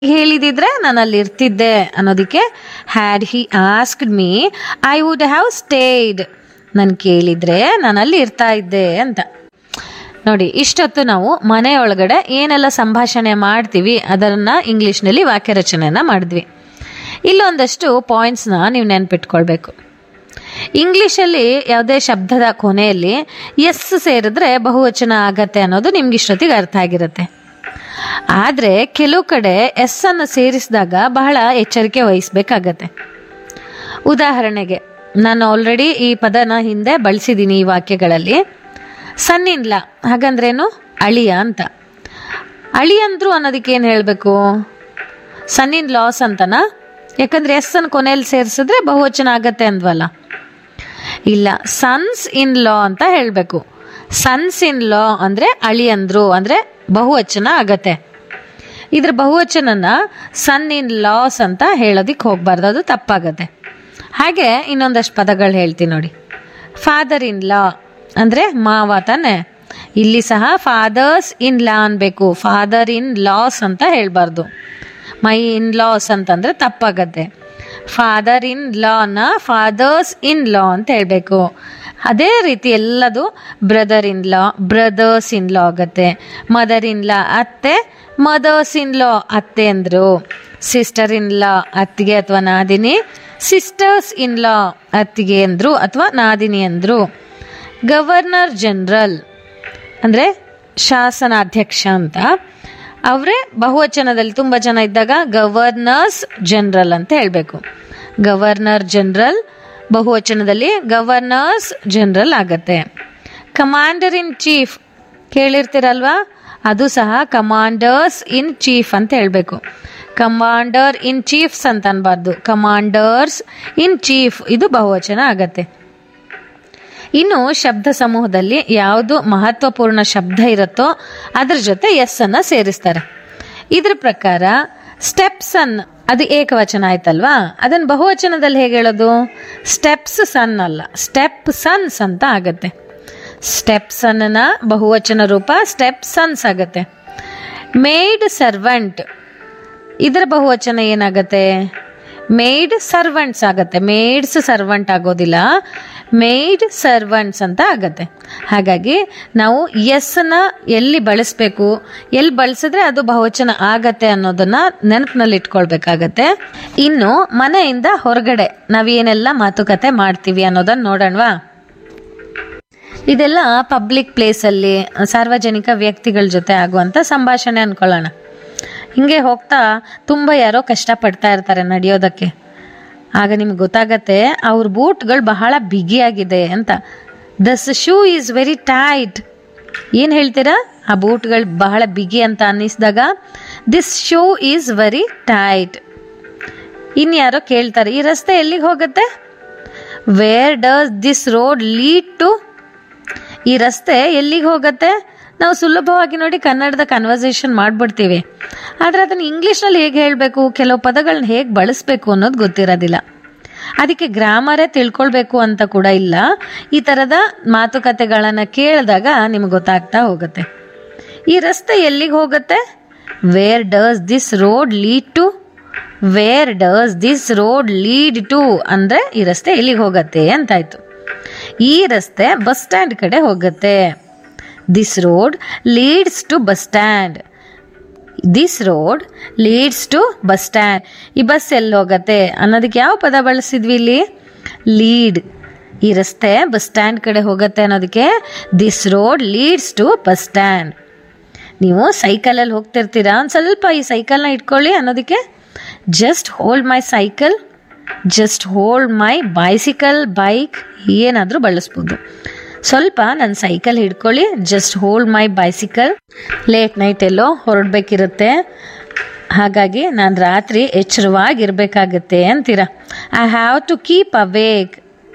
ಹೇಳಿದಿದ್ರೆ ನಾನು ಅಲ್ಲಿ ಇರ್ತಿದ್ದೆ ಅನ್ನೋದಕ್ಕೆ had he asked me I would have stayed. ನಾನು ಕೇಳಿದ್ರೆ ನಾನು ಅಲ್ಲಿ ಇರ್ತಾ ಇದ್ದೆ ಅಂತ. ನೋಡಿ, ಇಷ್ಟೊತ್ತು ನಾವು ಮನೆಯೊಳಗಡೆ ಏನೆಲ್ಲ ಸಂಭಾಷಣೆ ಮಾಡ್ತೀವಿ ಅದನ್ನು ಇಂಗ್ಲೀಷ್ನಲ್ಲಿ ವಾಕ್ಯ ರಚನೆಯನ್ನು ಮಾಡಿದ್ವಿ. ಇಲ್ಲೊಂದಷ್ಟು ಪಾಯಿಂಟ್ಸ್ನ ನೀವು ನೆನ್ಪಿಟ್ಕೊಳ್ಬೇಕು. ಇಂಗ್ಲೀಷಲ್ಲಿ ಯಾವುದೇ ಶಬ್ದದ ಕೊನೆಯಲ್ಲಿ ಎಸ್ ಸೇರಿದ್ರೆ ಬಹುವಚನ ಆಗತ್ತೆ ಅನ್ನೋದು ನಿಮ್ಗೆ ಇಷ್ಟೊತ್ತಿಗೆ ಅರ್ಥ ಆಗಿರುತ್ತೆ. ಆದರೆ ಕೆಲವು ಕಡೆ ಎಸ್ ಅನ್ನು ಸೇರಿಸಿದಾಗ ಬಹಳ ಎಚ್ಚರಿಕೆ ವಹಿಸ್ಬೇಕಾಗತ್ತೆ. ಉದಾಹರಣೆಗೆ, ನಾನು ಆಲ್ರೆಡಿ ಈ ಪದನ ಹಿಂದೆ ಬಳಸಿದ್ದೀನಿ ಈ ವಾಕ್ಯಗಳಲ್ಲಿ. ಸನ್ ಇನ್ ಲಾ ಹಾಗಂದ್ರೇನು? ಅಳಿಯ ಅಂತ. ಅಳಿಯಂದ್ರು ಅನ್ನೋದಕ್ಕೆ ಏನು ಹೇಳಬೇಕು? ಸನ್ ಇನ್ ಲಾಸ್ ಅಂತನಾ? ಯಾಕಂದ್ರೆ ಎಸ್ ಅನ್ನು ಕೊನೆಯಲ್ಲಿ ಸೇರಿಸಿದ್ರೆ ಬಹುವಚನ ಆಗತ್ತೆ ಅಂದ್ವಲ್ಲ. ಇಲ್ಲ, ಸನ್ಸ್ ಇನ್ ಲಾ ಅಂತ ಹೇಳಬೇಕು. ಸನ್ಸ್ ಇನ್ ಲಾ ಅಂದರೆ ಅಳಿಯಂದ್ರು ಅಂದರೆ ಬಹುವಚನ ಆಗತ್ತೆ. ಇದ್ರ ಬಹುವಚನನ ಸನ್ ಇನ್ ಲಾಸ್ ಅಂತ ಹೇಳೋದಿಕ್ಕೆ ಹೋಗ್ಬಾರ್ದು, ಅದು ತಪ್ಪಾಗತ್ತೆ. ಹಾಗೆ ಇನ್ನೊಂದಷ್ಟು ಪದಗಳು ಹೇಳ್ತೀನಿ ನೋಡಿ. ಫಾದರ್ ಇನ್ ಲಾ ಅಂದರೆ ಮಾವ ತಾನೆ. ಇಲ್ಲಿ ಸಹ ಫಾದರ್ಸ್ ಇನ್ ಲಾ ಅನ್ಬೇಕು, ಫಾದರ್ ಇನ್ ಲಾಸ್ ಅಂತ ಹೇಳಬಾರ್ದು. ಮೈ ಇನ್ ಲಾಸ್ ಅಂತಂದರೆ ತಪ್ಪಾಗತ್ತೆ. ಫಾದರ್ ಇನ್ ಲಾನ ಫಾದರ್ಸ್ ಇನ್ ಲಾ ಅಂತ ಹೇಳಬೇಕು. ಅದೇ ರೀತಿ ಎಲ್ಲದು ಬ್ರದರ್ ಇನ್ ಲಾ ಬ್ರದರ್ಸ್ ಇನ್ ಲಾ ಆಗತ್ತೆ. ಮದರ್ ಇನ್ ಲಾ ಅತ್ತೆ, ಮದರ್ಸ್ ಇನ್ ಲಾ ಅತ್ತೆ ಅಂದರು. ಸಿಸ್ಟರ್ ಇನ್ ಲಾ ಅತ್ತಿಗೆ ಅಥವಾ ನಾದಿನಿ, ಸಿಸ್ಟರ್ಸ್ ಇನ್ ಲಾ ಅತ್ತಿಗೆ ಅಂದರು ಅಥವಾ ನಾದಿನಿ ಅಂದರು. ಗವರ್ನರ್ ಜನರಲ್ ಅಂದರೆ ಶಾಸನಾಧ್ಯಕ್ಷ ಅಂತ. ಅವರೇ ಬಹುವಚನದಲ್ಲಿ ತುಂಬ ಜನ ಇದ್ದಾಗ ಗವರ್ನರ್ಸ್ ಜನರಲ್ ಅಂತ ಹೇಳಬೇಕು. ಗವರ್ನರ್ ಜನರಲ್ ಬಹುವಚನದಲ್ಲಿ ಗವರ್ನರ್ಸ್ ಜನರಲ್ ಆಗತ್ತೆ. ಕಮಾಂಡರ್ ಇನ್ ಚೀಫ್ ಕೇಳಿರ್ತೀರಲ್ವಾ, ಅದು ಸಹ ಕಮಾಂಡರ್ಸ್ ಇನ್ ಚೀಫ್ ಅಂತ ಹೇಳಬೇಕು. ಕಮಾಂಡರ್ ಇನ್ ಚೀಫ್ಸ್ ಅಂತ ಅನ್ಬಾರ್ದು, ಕಮಾಂಡರ್ಸ್ ಇನ್ ಚೀಫ್ ಇದು ಬಹುವಚನ ಆಗತ್ತೆ. ಇನ್ನು ಶಬ್ದ ಸಮೂಹದಲ್ಲಿ ಯಾವುದು ಮಹತ್ವಪೂರ್ಣ ಶಬ್ದ ಇರುತ್ತೋ ಅದ್ರ ಜೊತೆ ಎಸ್ ಅನ್ನ ಸೇರಿಸ್ತಾರೆ. ಇದ್ರ ಪ್ರಕಾರ ಸ್ಟೆಪ್ ಸನ್ ಅದು ಏಕವಚನ ಆಯ್ತಲ್ವಾ, ಅದನ್ನು ಬಹುವಚನದಲ್ಲಿ ಹೇಗೆ ಹೇಳೋದು? ಸ್ಟೆಪ್ಸ್ ಸನ್ ಅಲ್ಲ, ಸ್ಟೆಪ್ ಸನ್ಸ್ ಅಂತ ಆಗತ್ತೆ. ಸ್ಟೆಪ್ ಸನ್ನ ಬಹುವಚನ ರೂಪ ಸ್ಟೆಪ್ ಸನ್ಸ್ ಆಗತ್ತೆ. ಮೇಡ್ ಸರ್ವೆಂಟ್ ಇದರ ಬಹುವಚನ ಏನಾಗತ್ತೆ? ಮೇಡ್ ಸರ್ವೆಂಟ್ಸ್ ಆಗತ್ತೆ. ಮೇಡ್ಸ್ ಸರ್ವೆಂಟ್ ಆಗೋದಿಲ್ಲ, ಮೇಡ್ ಸರ್ವೆಂಟ್ಸ್ ಅಂತ ಆಗತ್ತೆ. ಹಾಗಾಗಿ ನಾವು ಎಸ್ನ ಎಲ್ಲಿ ಬಳಸಬೇಕು, ಎಲ್ಲಿ ಬಳಸಿದ್ರೆ ಅದು ಬಹುವಚನ ಆಗತ್ತೆ ಅನ್ನೋದನ್ನ ನೆನಪಿನಲ್ಲಿ ಇಟ್ಕೊಳ್ಬೇಕಾಗತ್ತೆ. ಇನ್ನು ಮನೆಯಿಂದ ಹೊರಗಡೆ ನಾವೇನೆಲ್ಲ ಮಾತುಕತೆ ಮಾಡ್ತೀವಿ ಅನ್ನೋದನ್ನ ನೋಡೋಣವಾ? ಇದೆಲ್ಲ ಪಬ್ಲಿಕ್ ಪ್ಲೇಸಲ್ಲಿ ಸಾರ್ವಜನಿಕ ವ್ಯಕ್ತಿಗಳ ಜೊತೆ ಆಗುವಂಥ ಸಂಭಾಷಣೆ ಅನ್ಕೊಳ್ಳೋಣ. ಹಿಂಗೆ ಹೋಗ್ತಾ ತುಂಬ ಯಾರೋ ಕಷ್ಟಪಡ್ತಾ ಇರ್ತಾರೆ ನಡೆಯೋದಕ್ಕೆ. ಆಗ ನಿಮ್ಗೆ ಗೊತ್ತಾಗತ್ತೆ ಅವ್ರ ಬೂಟ್ಗಳು ಬಹಳ ಬಿಗಿಯಾಗಿದೆ ಅಂತ. This shoe is very tight. ಏನು ಹೇಳ್ತೀರಾ? ಆ ಬೂಟ್ಗಳು ಬಹಳ ಬಿಗಿ ಅಂತ ಅನ್ನಿಸಿದಾಗ this shoe is very tight. ಇನ್ಯಾರೋ ಕೇಳ್ತಾರೆ, ಈ ರಸ್ತೆ ಎಲ್ಲಿಗೆ ಹೋಗುತ್ತೆ? Where does this road lead to? ಈ ರಸ್ತೆ ಎಲ್ಲಿಗೆ ಹೋಗುತ್ತೆ? ನಾವು ಸುಲಭವಾಗಿ ನೋಡಿ ಕನ್ನಡದ ಕನ್ವರ್ಸೇಷನ್ ಮಾಡಿಬಿಡ್ತೀವಿ, ಆದರೆ ಅದನ್ನು ಇಂಗ್ಲೀಷ್ನಲ್ಲಿ ಹೇಗೆ ಹೇಳಬೇಕು, ಕೆಲವು ಪದಗಳನ್ನ ಹೇಗೆ ಬಳಸಬೇಕು ಅನ್ನೋದು ಗೊತ್ತಿರೋದಿಲ್ಲ. ಅದಕ್ಕೆ ಗ್ರಾಮರೇ ತಿಳ್ಕೊಳ್ಬೇಕು ಅಂತ ಕೂಡ ಇಲ್ಲ. ಈ ಥರದ ಮಾತುಕತೆಗಳನ್ನು ಕೇಳಿದಾಗ ನಿಮ್ಗೆ ಗೊತ್ತಾಗ್ತಾ ಹೋಗುತ್ತೆ. ಈ ರಸ್ತೆ ಎಲ್ಲಿಗೆ ಹೋಗುತ್ತೆ? Where does this road lead to? Where does this road lead to ಅಂದರೆ ಈ ರಸ್ತೆ ಎಲ್ಲಿಗೆ ಹೋಗುತ್ತೆ ಅಂತಾಯ್ತು. ಈ ರಸ್ತೆ ಬಸ್ ಸ್ಟ್ಯಾಂಡ್ ಕಡೆ ಹೋಗುತ್ತೆ. This road leads to bus stand. This road leads to bus stand. ಈ ಬಸ್ ಎಲ್ಲಿ ಹೋಗತ್ತೆ ಅನ್ನೋದಕ್ಕೆ ಯಾವ ಪದ ಬಳಸಿದ್ವಿ ಇಲ್ಲಿ? ಲೀಡ್. ಈ ರಸ್ತೆ ಬಸ್ ಸ್ಟ್ಯಾಂಡ್ ಕಡೆ ಹೋಗುತ್ತೆ ಅನ್ನೋದಕ್ಕೆ this road leads to bus stand. ನೀವು ಸೈಕಲಲ್ಲಿ ಹೋಗ್ತಿರ್ತೀರಾ, ಒಂದು ಸ್ವಲ್ಪ ಈ ಸೈಕಲ್ನ ಇಟ್ಕೊಳ್ಳಿ ಅನ್ನೋದಕ್ಕೆ just hold my cycle, just hold my bicycle, bike ಏನಾದರೂ ಬಳಸ್ಬೋದು. ಸ್ವಲ್ಪ ನನ್ನ cycle ಹಿಡ್ಕೊಳ್ಳಿ, just hold my bicycle. Late night ಎಲ್ಲೋ ಹೊರಡಬೇಕಿರುತ್ತೆ, ಹಾಗಾಗಿ ನಾನು ರಾತ್ರಿ ಎಚ್ಚರವಾಗಿರ್ಬೇಕಾಗತ್ತೆ ಅಂತೀರ. I have to keep awake.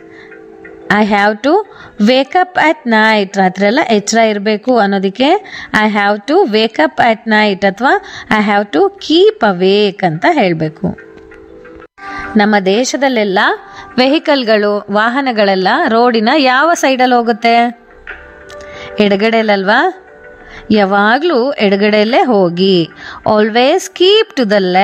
I have to wake up at night. ರಾತ್ರಿ ಎಲ್ಲ ಎಚ್ಚರ ಇರಬೇಕು ಅನ್ನೋದಕ್ಕೆ I have to wake up at night ಅಥವಾ I have to keep awake ಅಂತ ಹೇಳಬೇಕು. ನಮ್ಮ ದೇಶದಲ್ಲೆಲ್ಲ ವೆಹಿಕಲ್ಗಳು ವಾಹನಗಳೆಲ್ಲ ರೋಡಿನ ಯಾವ ಸೈಡಲ್ಲಿ ಹೋಗುತ್ತೆ? ಎಡಗಡೆಯಲ್ಲಲ್ವಾ? ಯಾವಾಗಲೂ ಎಡಗಡೆಯಲ್ಲೇ ಹೋಗಿ. Always keep to the left.